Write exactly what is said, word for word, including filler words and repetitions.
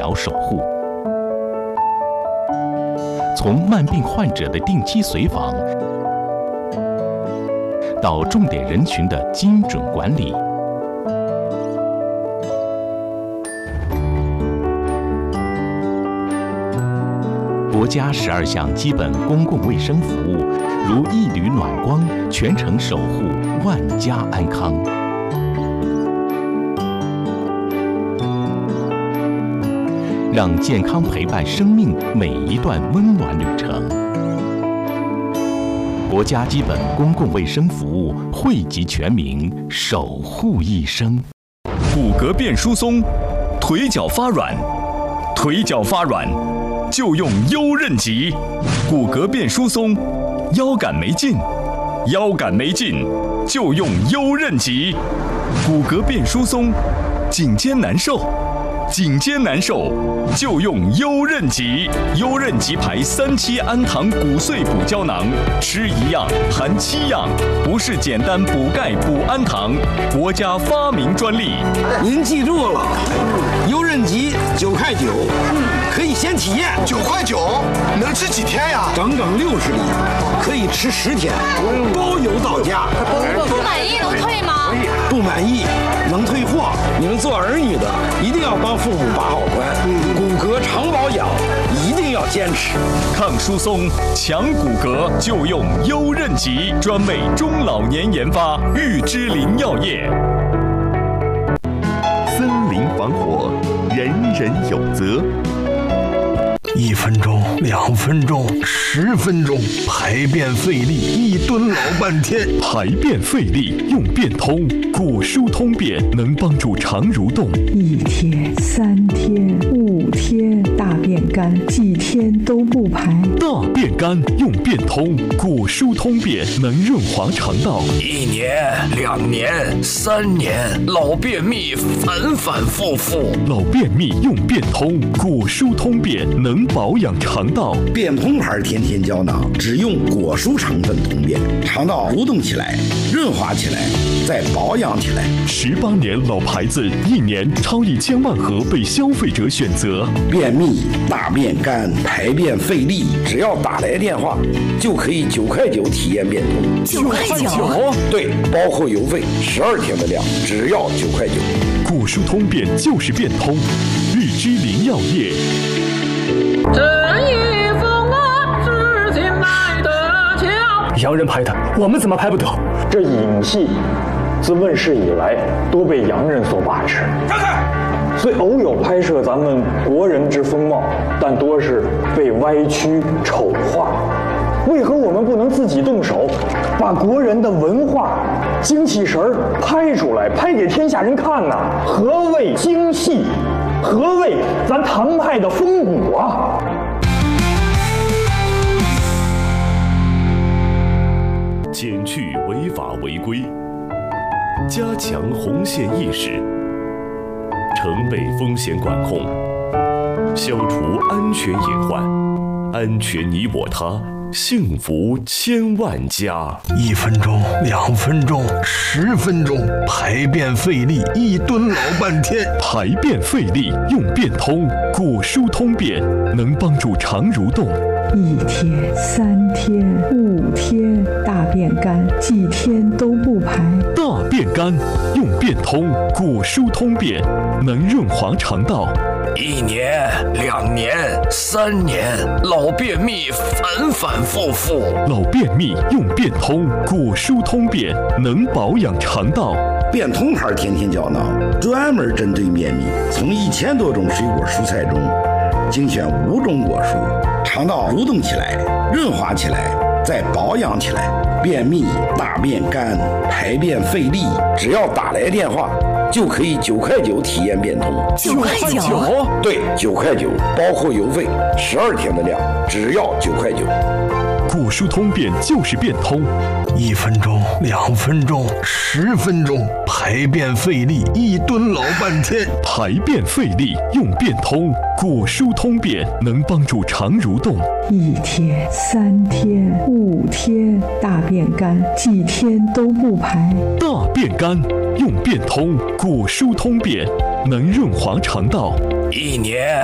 疗守护。从慢病患者的定期随访，到重点人群的精准管理，国家十二项基本公共卫生服务，如一缕暖光，全程守护万家安康。让健康陪伴生命每一段温暖旅程。国家基本公共卫生服务惠及全民，守护一生。 骨骼变疏松，腿脚发软，腿脚发软就用优韧极。骨骼变疏松，腰杆没劲，腰杆没劲就用优韧极。骨骼变疏松，颈肩难受。颈肩难受就用优韧极，优韧极牌三七氨糖骨碎补胶囊，吃一样含七样，不是简单补钙补氨糖，国家发明专利。 您记住了，优韧极九块九，可以先体验。 九块九能吃几天呀？ 整整六十粒，可以吃十天，包邮到家。 不满意能退吗？ 不满意能退货。你们做儿女的一定要帮父母把好关，骨骼常保养一定要坚持。 抗疏松、强骨骼就用优韧极，专为中老年研发，玉芝林药业。 森林防火，人人有责。 一分钟，两分钟，十分钟，排便费力，一蹲老半天。 排便费力用便通，骨疏通便能帮助肠蠕动。 一天、三天、五天，大便干，几天都不排。 大便干用便通，骨疏通便能润滑肠道。 一年、两年、三年，老便秘反反复复。 老便秘用便通，骨疏通便能保养肠道。 便通牌天天胶囊只用果蔬成分通便，肠道蠕动起来，润滑起来，再保养起来。 十八年老牌子，一年超一千万盒被消费者选择。 便秘、大便干、排便费力，只要打来电话，就可以九块九体验便通。 九块九？ 对，包括邮费，十二天的量，只要九块九。 骨疏通便就是便通，玉芝林药业。 这一封啊，是今来的桥。 洋人拍的，我们怎么拍不得？ 这影戏自问世以来都被洋人所把持， 让开！ 虽偶有拍摄咱们国人之风貌，但多是被歪曲丑化。为何我们不能自己动手，把国人的文化、精气神儿拍出来，拍给天下人看呢？何谓精细？何谓咱唐派的风骨啊？ 减去违法违规，加强红线意识，城北风险管控，消除安全隐患，安全你我他，幸福千万家。 一分钟，两分钟，十分钟，排便费力，一蹲老半天。 排便费力用便通，骨疏通便能帮助肠蠕动。 一天、三天、五天，大便干，几天都不排。 大便干用便通，骨疏通便能润滑肠道。 一年、两年、三年，老便秘反反复复。 老便秘用便通，骨疏通便能保养肠道。 便通牌天天胶囊专门针对便秘，从一千多种水果蔬菜中精选五种果蔬，肠道蠕动起来，润滑起来，再保养起来。便秘、大便干、排便费力，只要打来电话，就可以九块九体验便通。 九块九？ 对，九块九，包括邮费，十二天的量，只要九块九。 骨疏通便就是便通， 一分钟、两分钟、十分钟，排便费力，一蹲老半天。 排便费力用便通，骨疏通便能帮助肠蠕动。 一天、三天、五天，大便干，几天都不排。 大便干用便通，骨疏通便能润滑肠道。 一年。